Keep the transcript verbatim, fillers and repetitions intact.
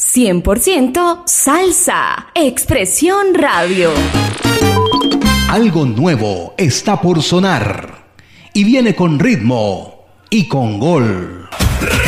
cien por ciento salsa. Expresión Radio. Algo nuevo está por sonar y viene con ritmo y con gol.